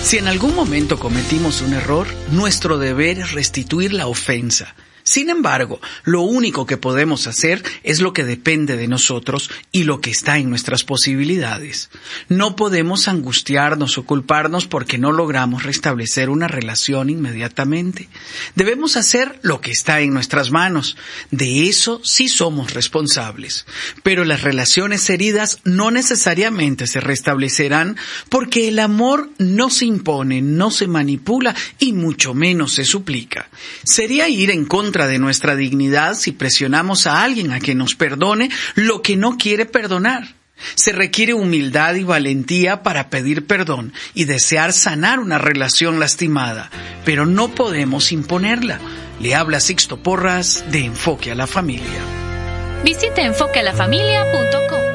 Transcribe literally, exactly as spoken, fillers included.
Si en algún momento cometimos un error, nuestro deber es restituir la ofensa. Sin embargo, lo único que podemos hacer es lo que depende de nosotros y lo que está en nuestras posibilidades. No podemos angustiarnos o culparnos porque no logramos restablecer una relación inmediatamente. Debemos hacer lo que está en nuestras manos. De eso sí somos responsables. Pero las relaciones heridas no necesariamente se restablecerán porque el amor no se impone, no se manipula y mucho menos se suplica. Sería ir en contra de nuestra dignidad si presionamos a alguien a que nos perdone lo que no quiere perdonar. Se requiere humildad y valentía para pedir perdón y desear sanar una relación lastimada, pero no podemos imponerla. Le habla Sixto Porras de Enfoque a la Familia. Visite enfoque a la familia punto com.